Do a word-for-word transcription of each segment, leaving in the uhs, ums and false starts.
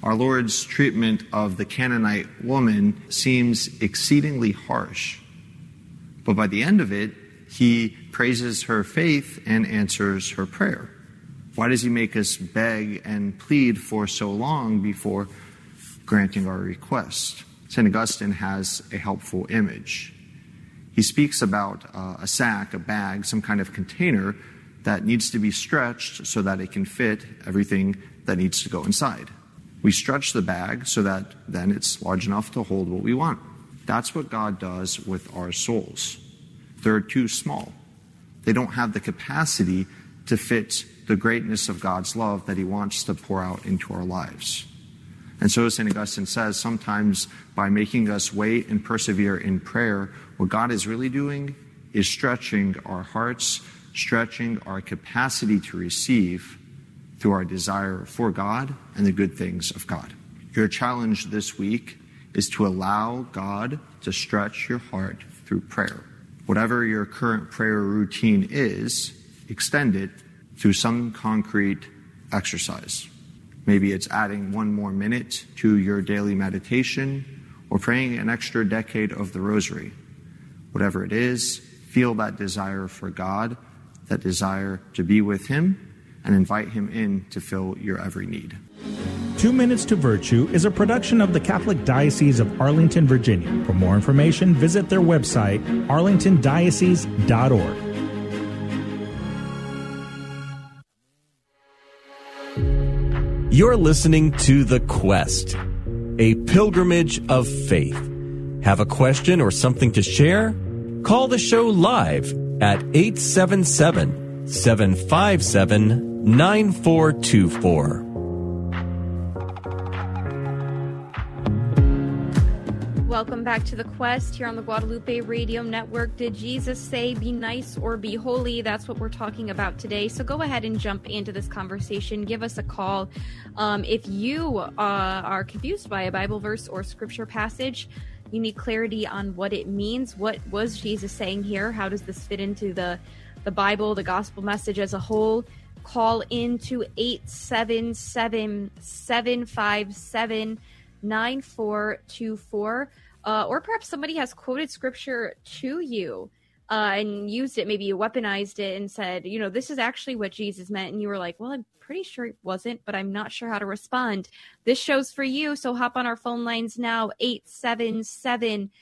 Our Lord's treatment of the Canaanite woman seems exceedingly harsh. But by the end of it, he praises her faith and answers her prayer. Why does he make us beg and plead for so long before granting our request? Saint Augustine has a helpful image. He speaks about uh, a sack, a bag, some kind of container that needs to be stretched so that it can fit everything that needs to go inside. We stretch the bag so that then it's large enough to hold what we want. That's what God does with our souls. They're too small. They don't have the capacity to fit the greatness of God's love that he wants to pour out into our lives. And so Saint Augustine says, sometimes by making us wait and persevere in prayer, what God is really doing is stretching our hearts, stretching our capacity to receive through our desire for God and the good things of God. Your challenge this week is to allow God to stretch your heart through prayer. Whatever your current prayer routine is, extend it through some concrete exercise. Maybe it's adding one more minute to your daily meditation or praying an extra decade of the rosary. Whatever it is, feel that desire for God, that desire to be with him, and invite him in to fill your every need. Two Minutes to Virtue is a production of the Catholic Diocese of Arlington, Virginia. For more information, visit their website, arlington diocese dot org. You're listening to The Quest, a pilgrimage of faith. Have a question or something to share? Call the show live at eight seven seven, seven five seven, nine four two four. Welcome back to The Quest here on the Guadalupe Radio Network. Did Jesus say be nice or be holy? That's what we're talking about today. So go ahead and jump into this conversation. Give us a call. Um, if you uh, are confused by a Bible verse or scripture passage, you need clarity on what it means. What was Jesus saying here? How does this fit into the, the Bible, the gospel message as a whole? Call into eight seven seven, seven five seven, nine four two four. Uh, or perhaps somebody has quoted scripture to you uh, and used it. Maybe you weaponized it and said, you know, this is actually what Jesus meant. And you were like, well, I'm pretty sure it wasn't, but I'm not sure how to respond. This show's for you. So hop on our phone lines now, eight seven seven,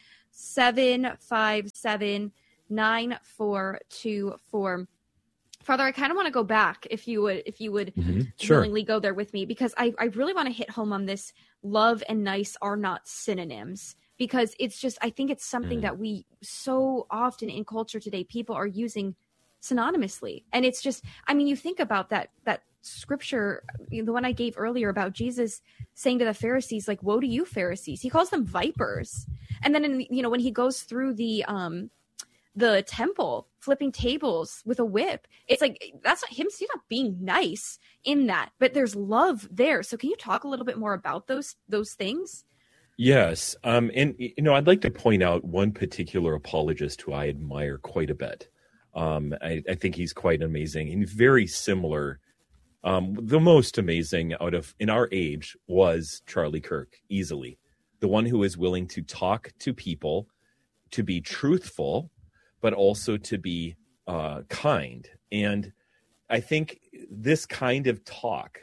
seven five seven, nine four two four. Father, I kind of want to go back if you would, if you would mm-hmm. Sure. willingly go there with me, because I, I really want to hit home on this. Love and nice are not synonyms, because it's just, I think it's something mm. that we so often in culture today, people are using synonymously. And it's just, I mean, you think about that, that scripture, the one I gave earlier about Jesus saying to the Pharisees, like, woe to you, Pharisees. He calls them vipers. And then, in, you know, when he goes through the, um, the temple, flipping tables with a whip, it's like, that's not him. He's not being nice in that, but there's love there. So can you talk a little bit more about those, those things? Yes. Um, and, you know, I'd like to point out one particular apologist who I admire quite a bit. Um, I, I think he's quite amazing and very similar. Um, the most amazing out of, in our age, was Charlie Kirk, easily. The one who is willing to talk to people, to be truthful, but also to be uh, kind. And I think this kind of talk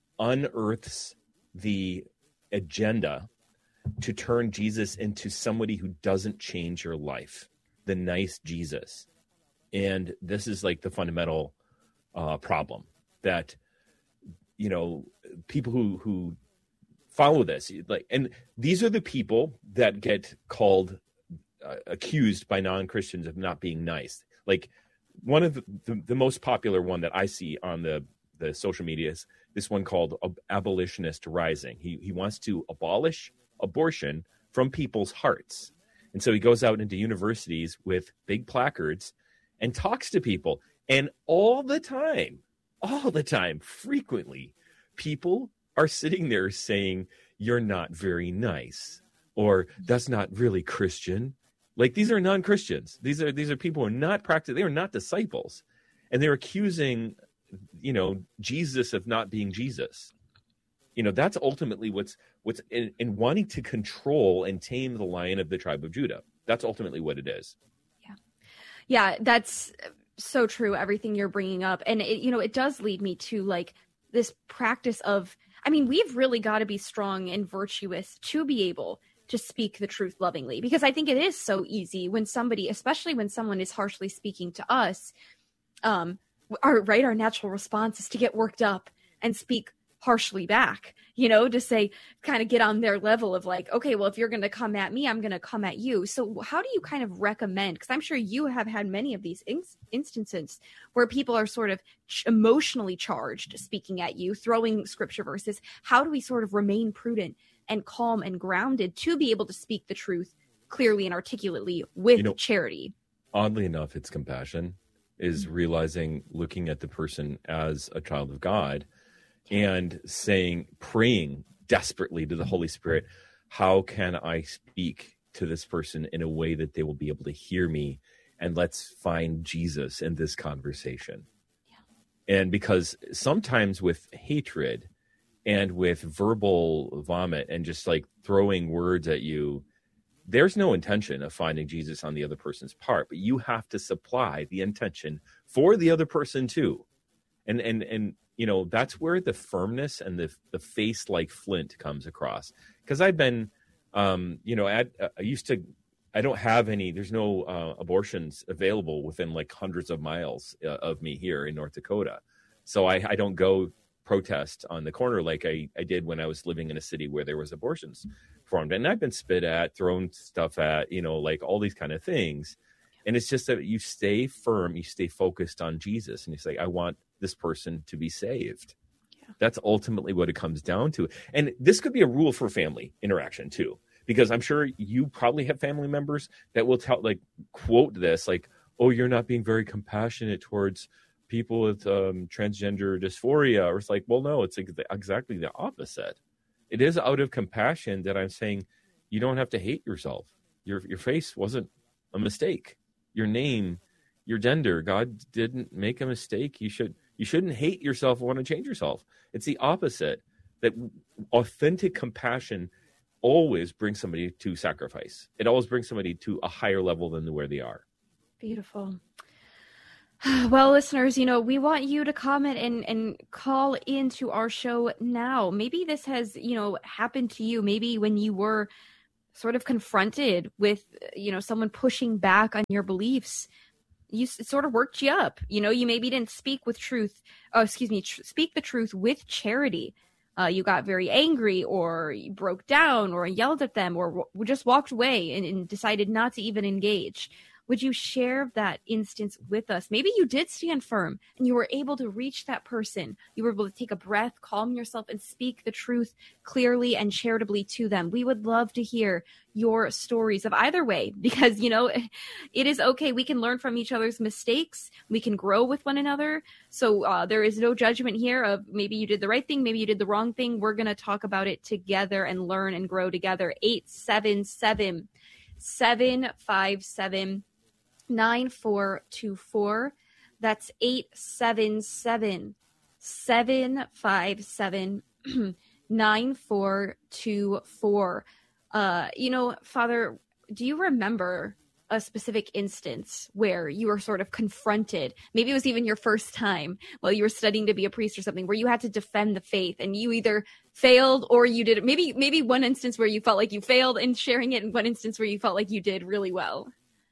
unearths the agenda to turn Jesus into somebody who doesn't change your life, the nice Jesus. And this is like the fundamental uh, problem that, you know, people who, who follow this, like, and these are the people that get called, uh, accused by non-Christians of not being nice. Like one of the, the, the most popular one that I see on the, the social media is this one called Abolitionist Rising. He he wants to abolish abortion from people's hearts. And so he goes out into universities with big placards and talks to people. And all the time, all the time, frequently, people are sitting there saying, you're not very nice, or that's not really Christian. Like, these are non-Christians. These are these are people who are not practicing. They are not disciples. And they're accusing, you know, Jesus of not being Jesus. You know, that's ultimately what's what's in, in wanting to control and tame the Lion of the tribe of Judah. That's ultimately what it is. Yeah. Yeah, that's so true, everything you're bringing up. And, it, you know, it does lead me to like this practice of, I mean, we've really got to be strong and virtuous to be able to speak the truth lovingly, because I think it is so easy when somebody, especially when someone is harshly speaking to us, um, our right, our natural response is to get worked up and speak harshly back, you know, to say, kind of get on their level of like, okay, well, if you're going to come at me, I'm going to come at you. So how do you kind of recommend, because I'm sure you have had many of these in- instances where people are sort of ch- emotionally charged speaking at you, throwing scripture verses. How do we sort of remain prudent and calm and grounded to be able to speak the truth clearly and articulately with you know, charity? Oddly enough, it's compassion, is mm-hmm. realizing, looking at the person as a child of God and saying, praying desperately to the Holy Spirit, how can I speak to this person in a way that they will be able to hear me? And let's find Jesus in this conversation. Yeah. And because sometimes with hatred and with verbal vomit and just like throwing words at you, there's no intention of finding Jesus on the other person's part, but you have to supply the intention for the other person too. And, and, and, you know, that's where the firmness and the the face like flint comes across. Because I've been, um, you know, at, I used to, I don't have any, there's no uh, abortions available within like hundreds of miles uh, of me here in North Dakota. So I, I don't go protest on the corner like I, I did when I was living in a city where there was abortions performed. And I've been spit at, thrown stuff at, you know, like all these kind of things. And it's just that you stay firm, you stay focused on Jesus, and you say, I want this person to be saved. Yeah. That's ultimately what it comes down to. And this could be a rule for family interaction too, because I'm sure you probably have family members that will tell, like, quote this, like, oh, you're not being very compassionate towards people with um, transgender dysphoria. Or it's like, well, no, it's ex- exactly the opposite. It is out of compassion that I'm saying you don't have to hate yourself. Your your face wasn't a mistake. Your name, your gender, God didn't make a mistake. You should you shouldn't hate yourself or want to change yourself. It's the opposite. That authentic compassion always brings somebody to sacrifice. It always brings somebody to a higher level than where they are. Beautiful. Well, listeners, you know, we want you to comment and, and call into our show now. Maybe this has, you know, happened to you. Maybe when you were sort of confronted with, you know, someone pushing back on your beliefs, you it sort of worked you up. You know, you maybe didn't speak with truth. Oh, excuse me, tr- speak the truth with charity. Uh, you got very angry, or you broke down, or yelled at them, or w- just walked away and, and decided not to even engage. Would you share that instance with us? Maybe you did stand firm and you were able to reach that person. You were able to take a breath, calm yourself, and speak the truth clearly and charitably to them. We would love to hear your stories of either way, because, you know, it is okay. We can learn from each other's mistakes. We can grow with one another. So uh, there is no judgment here of maybe you did the right thing, maybe you did the wrong thing. We're going to talk about it together and learn and grow together. eight seven seven, seven five seven, nine four two four. That's eight seven seven, seven five seven, nine four two four. Uh, you know, Father, do you remember a specific instance where you were sort of confronted? Maybe it was even your first time while you were studying to be a priest or something, where you had to defend the faith and you either failed or you did it. Maybe, maybe one instance where you felt like you failed in sharing it, and one instance where you felt like you did really well.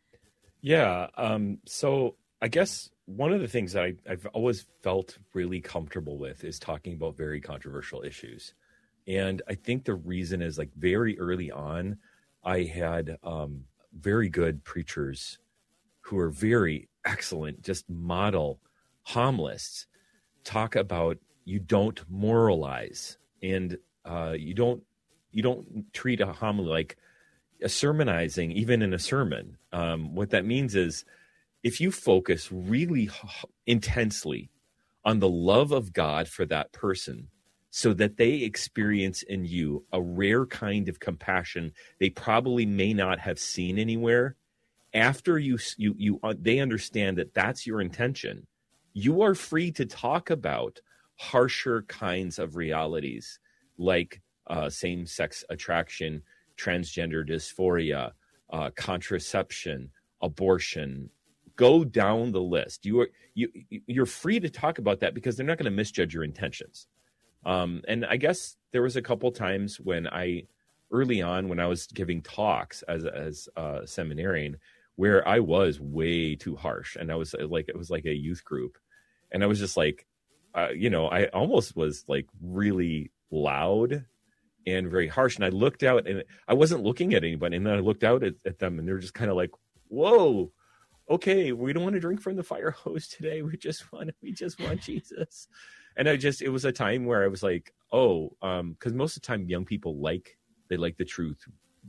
Yeah. Um, so I guess one of the things that I, I've always felt really comfortable with is talking about very controversial issues. And I think the reason is, like, very early on, I had um, very good preachers who are very excellent, just model homilists, talk about you don't moralize, and uh, you don't you don't treat a homily like a sermonizing, even in a sermon. Um, what that means is, if you focus really h- intensely on the love of God for that person, so that they experience in you a rare kind of compassion they probably may not have seen anywhere, after you you you uh, they understand that that's your intention, you are free to talk about harsher kinds of realities like uh, same-sex attraction, transgender dysphoria, uh, contraception, abortion. Go down the list. You are you you're free to talk about that because they're not going to misjudge your intentions. Um, and I guess there was a couple times when I, early on, when I was giving talks as as a seminarian, where I was way too harsh, and I was like, it was like a youth group, and I was just like, uh, you know, I almost was like really loud and very harsh. And I looked out, and I wasn't looking at anybody, and then I looked out at, at them, and they were just kind of like, "Whoa, okay, we don't want to drink from the fire hose today. We just want, we just want Jesus." And I just, it was a time where I was like, oh, um, because most of the time young people like, they like the truth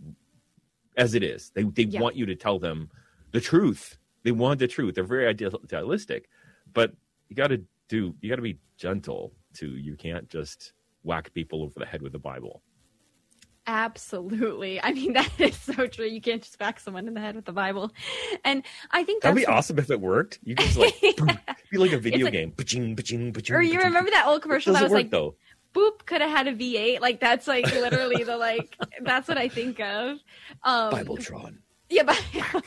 as it is. They they yeah. want you to tell them the truth. They want the truth. They're very ideal, idealistic, but you got to do, you got to be gentle too. You can't just whack people over the head with the Bible. Absolutely. I mean, that is so true. You can't just whack someone in the head with the Bible. And I think that's that'd be what... awesome if it worked. You could just like yeah. be like a video like... game. Ba-ching, ba-ching, ba-ching, or you ba-ching. Remember that old commercial that was work, like, though? Boop could have had a V eight. Like that's like literally the like that's what I think of. Um Bibletron. Yeah, but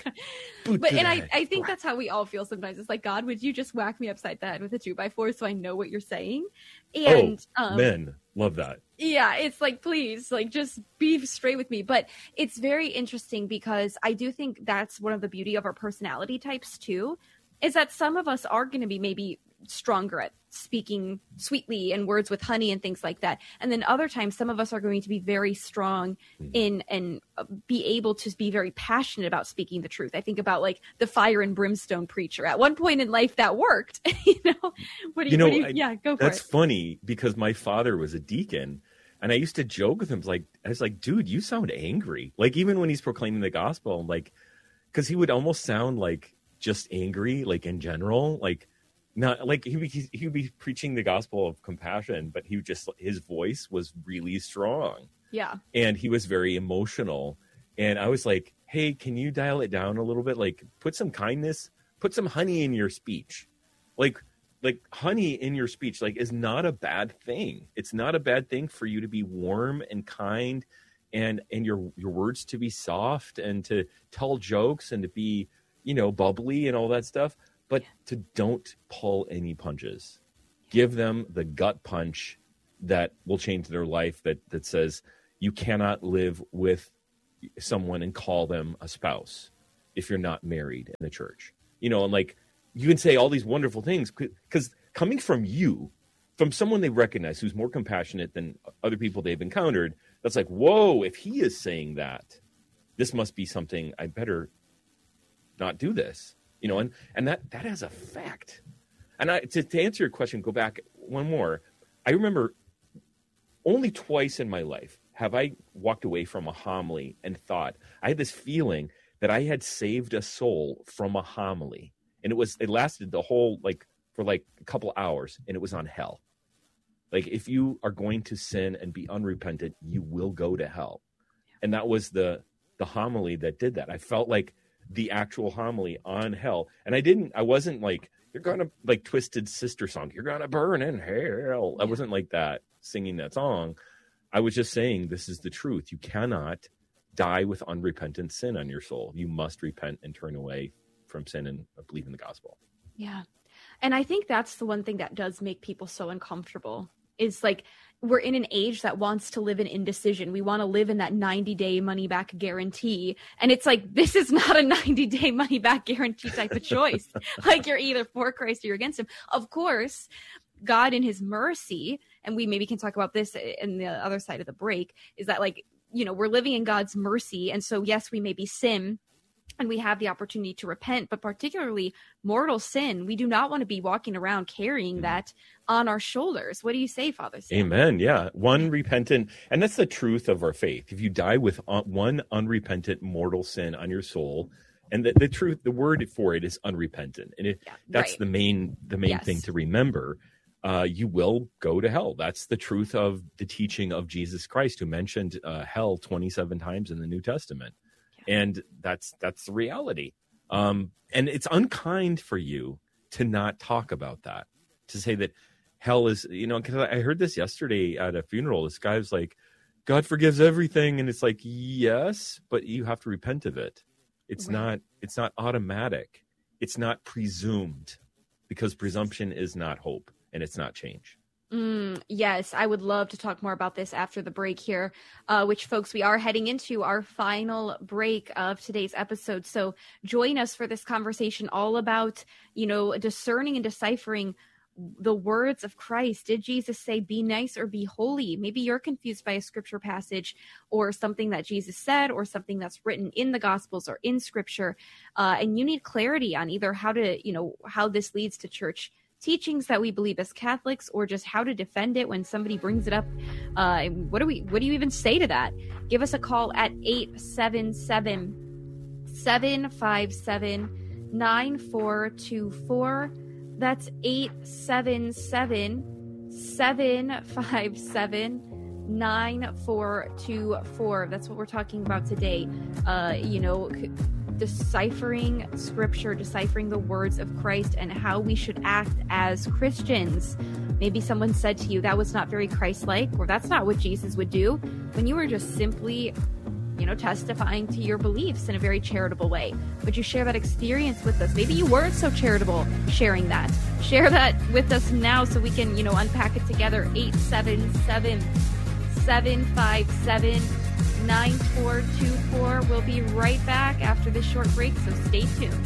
but and I, I think that's how we all feel sometimes. It's like, God, would you just whack me upside the head with a two by four so I know what you're saying? And oh, um, men love that. Yeah, it's like, please, like just be straight with me. But it's very interesting because I do think that's one of the beauty of our personality types too, is that some of us are going to be maybe stronger at speaking sweetly and words with honey and things like that, and then other times some of us are going to be very strong in and be able to be very passionate about speaking the truth. I think about like the fire and brimstone preacher. At one point in life that worked. you know what do you, you know what do you I, yeah go for that's it. funny because my father was a deacon, and I used to joke with him like, I was like, dude, you sound angry, like even when he's proclaiming the gospel, like because he would almost sound like just angry, like in general, like not like he would, he would be preaching the gospel of compassion, but he would just, his voice was really strong. Yeah. And he was very emotional. And I was like, hey, can you dial it down a little bit? Like put some kindness, put some honey in your speech. Like, like honey in your speech, like is not a bad thing. It's not a bad thing for you to be warm and kind and, and your, your words to be soft and to tell jokes and to be, you know, bubbly and all that stuff. But to don't pull any punches. Give them the gut punch that will change their life, that, that says you cannot live with someone and call them a spouse if you're not married in the church. You know, and like you can say all these wonderful things because coming from you, from someone they recognize who's more compassionate than other people they've encountered, that's like, whoa, if he is saying that, this must be something I better not do this. You know, and, and that, that has effect. And I, to, to answer your question, go back one more. I remember only twice in my life have I walked away from a homily and thought, I had this feeling that I had saved a soul from a homily. And it was, it lasted the whole, like, for like a couple hours, and it was on hell. Like, if you are going to sin and be unrepentant, you will go to hell. And that was the, the homily that did that. I felt like the actual homily on hell. And I didn't, I wasn't like, you're going to like Twisted Sister song, you're going to burn in hell. I wasn't like that, singing that song. I was just saying, this is the truth. You cannot die with unrepentant sin on your soul. You must repent and turn away from sin and believe in the gospel. Yeah. And I think that's the one thing that does make people so uncomfortable is like, we're in an age that wants to live in indecision. We want to live in that ninety day money back guarantee. And it's like, this is not a ninety day money back guarantee type of choice. Like you're either for Christ or you're against him. Of course, God in his mercy, and we maybe can talk about this in the other side of the break, is that like, you know, we're living in God's mercy. And so, yes, we may be sin and we have the opportunity to repent, but particularly mortal sin, we do not want to be walking around carrying that on our shoulders. What do you say, Father Sam? Amen. Yeah. One repentant, and that's the truth of our faith. If you die with one unrepentant mortal sin on your soul, and the, the truth, the word for it is unrepentant. And it, yeah, that's right. the main, the main yes. thing to remember. Uh, you will go to hell. That's the truth of the teaching of Jesus Christ, who mentioned uh, hell twenty-seven times in the New Testament. And that's that's the reality. Um, and it's unkind for you to not talk about that, to say that hell is, you know, because I heard this yesterday at a funeral. This guy was like, God forgives everything. And it's like, yes, but you have to repent of it. It's right. not, it's not automatic. It's not presumed, because presumption is not hope and it's not change. Mm, yes, I would love to talk more about this after the break here, uh, which, folks, we are heading into our final break of today's episode. So join us for this conversation all about, you know, discerning and deciphering the words of Christ. Did Jesus say, be nice or be holy? Maybe you're confused by a scripture passage or something that Jesus said or something that's written in the Gospels or in scripture. Uh, and you need clarity on either how to, you know, how this leads to church teachings that we believe as Catholics, or just how to defend it when somebody brings it up. Uh, what do we, what do you even say to that? Give us a call at eight seven seven, seven five seven, nine four two four. That's eight seven seven, seven five seven, nine four two four. That's what we're talking about today. Uh, you know, deciphering scripture, deciphering the words of Christ and how we should act as Christians. Maybe someone said to you, that was not very Christ-like, or that's not what Jesus would do, when you were just simply, you know, testifying to your beliefs in a very charitable way. Would you share that experience with us? Maybe you weren't so charitable sharing that. Share that with us now so we can, you know, unpack it together. eight seven seven, seven five seven, nine four two four. We'll be right back after this short break, so stay tuned.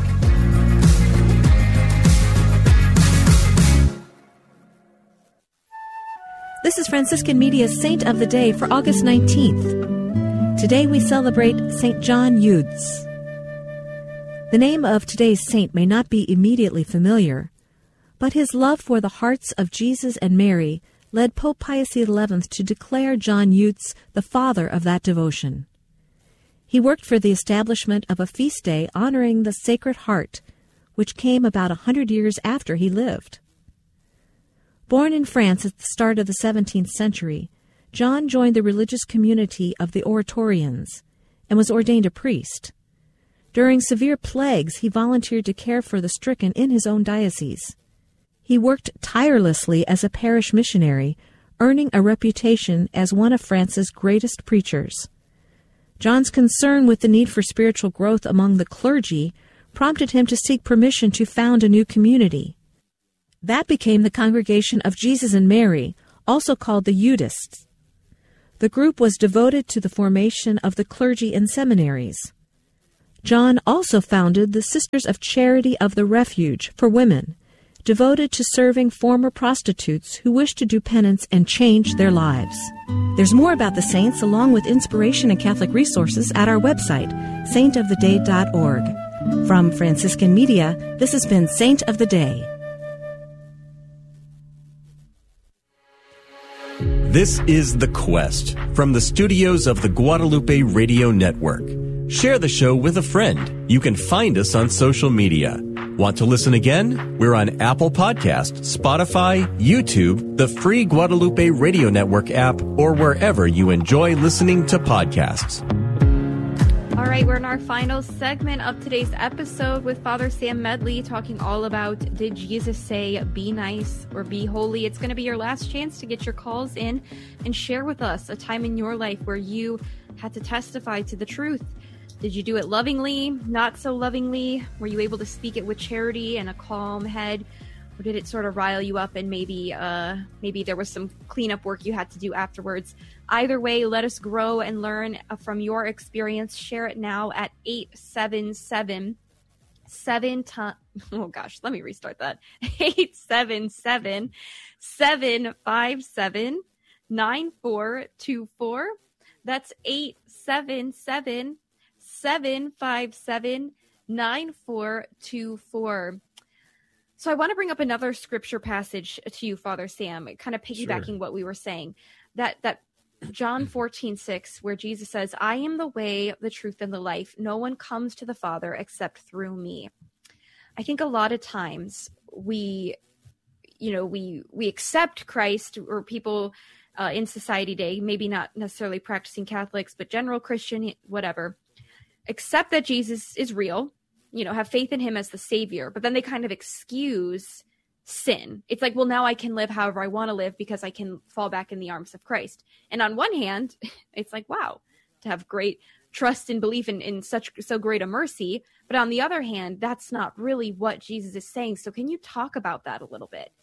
This is Franciscan Media's Saint of the Day for August nineteenth. Today we celebrate Saint John Eudes. The name of today's saint may not be immediately familiar, but his love for the hearts of Jesus and Mary led Pope Pius the eleventh to declare John Eudes the father of that devotion. He worked for the establishment of a feast day honoring the Sacred Heart, which came about a hundred years after he lived. Born in France at the start of the seventeenth century, John joined the religious community of the Oratorians and was ordained a priest. During severe plagues, he volunteered to care for the stricken in his own diocese. He worked tirelessly as a parish missionary, earning a reputation as one of France's greatest preachers. John's concern with the need for spiritual growth among the clergy prompted him to seek permission to found a new community. That became the Congregation of Jesus and Mary, also called the Eudists. The group was devoted to the formation of the clergy in seminaries. John also founded the Sisters of Charity of the Refuge for women, devoted to serving former prostitutes who wish to do penance and change their lives. There's more about the saints along with inspiration and Catholic resources at our website, saint of the day dot org. From Franciscan Media, this has been Saint of the Day. This is The Quest from the studios of the Guadalupe Radio Network. Share the show with a friend. You can find us on social media. Want to listen again? We're on Apple Podcasts, Spotify, YouTube, the free Guadalupe Radio Network app, or wherever you enjoy listening to podcasts. All right, we're in our final segment of today's episode with Father Sam Medley, talking all about, did Jesus say, be nice or be holy? It's going to be your last chance to get your calls in and share with us a time in your life where you had to testify to the truth. Did you do it lovingly, not so lovingly? Were you able to speak it with charity and a calm head? Or did it sort of rile you up and maybe uh, maybe there was some cleanup work you had to do afterwards? Either way, let us grow and learn from your experience. Share it now at eight seven seven, seven to- oh gosh, let me restart that. eight seven seven, seven five seven, nine four two four. That's eight seven seven, seven five seven, nine four two four. So I want to bring up another scripture passage to you, Father Sam, kind of piggybacking sure. what we were saying. That that John fourteen six, where Jesus says, I am the way, the truth, and the life. No one comes to the Father except through me. I think a lot of times we, you know, we we accept Christ, or people uh, in society today, maybe not necessarily practicing Catholics, but general Christian, whatever, accept that Jesus is real, you know, have faith in him as the Savior, but then they kind of excuse sin. It's like, well, now I can live however I want to live because I can fall back in the arms of Christ. And on one hand, it's like, wow, to have great trust and belief in, in such so great a mercy. But on the other hand, that's not really what Jesus is saying. So can you talk about that a little bit?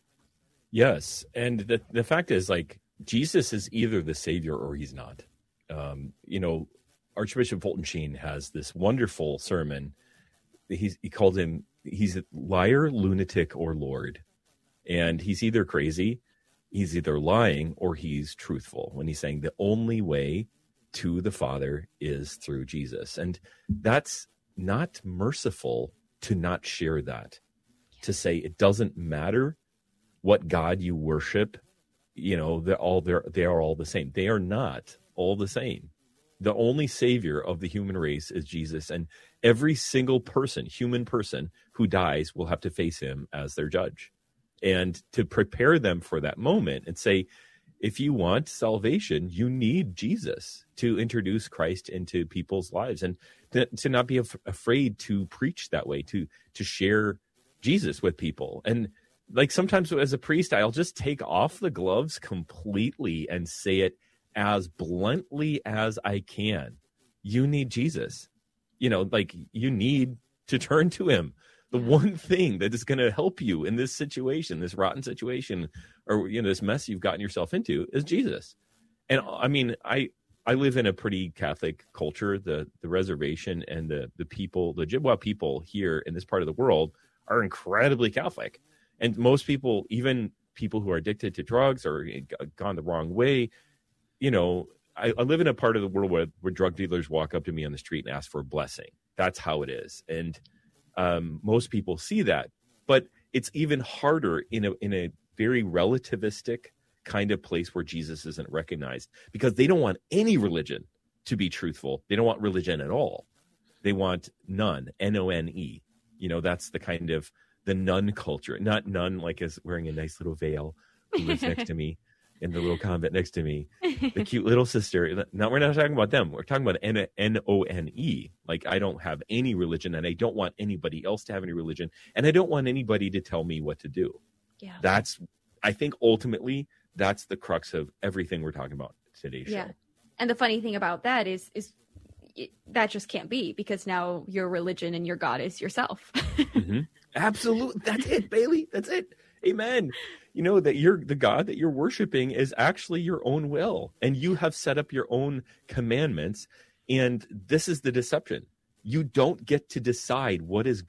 Yes. And the, the fact is, like, Jesus is either the Savior or he's not. Um, you know, Archbishop Fulton Sheen has this wonderful sermon. He's, he called him, he's a liar, lunatic, or Lord. And he's either crazy, he's either lying, or he's truthful when he's saying the only way to the Father is through Jesus. And that's not merciful to not share that, to say it doesn't matter what God you worship, you know, they're all they're they are all the same. They are not all the same. The only savior of the human race is Jesus, and every single person, human person who dies will have to face him as their judge. And to prepare them for that moment and say, if you want salvation, you need Jesus to introduce Christ into people's lives, and to, to not be af- afraid to preach that way, to to share Jesus with people. And like sometimes as a priest, I'll just take off the gloves completely and say it as bluntly as I can. You need Jesus. You know, like you need to turn to him. The one thing that is going to help you in this situation, this rotten situation, or, you know, this mess you've gotten yourself into is Jesus. And I mean, I, I live in a pretty Catholic culture. The, the reservation and the, the people, the Ojibwa people here in this part of the world are incredibly Catholic. And most people, even people who are addicted to drugs or gone the wrong way, you know, I, I live in a part of the world where, where drug dealers walk up to me on the street and ask for a blessing. That's how it is. And um, most people see that. But it's even harder in a in a very relativistic kind of place where Jesus isn't recognized, because they don't want any religion to be truthful. They don't want religion at all. They want none, N O N E. You know, that's the kind of the nun culture, not nun like as wearing a nice little veil who lives next to me in the little convent next to me, the cute little sister. Now, we're not talking about them. We're talking about N O N E. Like, I don't have any religion, and I don't want anybody else to have any religion, and I don't want anybody to tell me what to do. Yeah. That's, I think, ultimately, that's the crux of everything we're talking about today's show. Yeah. And the funny thing about that is, is it, that just can't be, because now your religion and your God is yourself. Mm-hmm. Absolutely. That's it, Bailey. That's it. Amen. You know, that you're the God that you're worshiping is actually your own will, and you have set up your own commandments. And this is the deception. You don't get to decide what is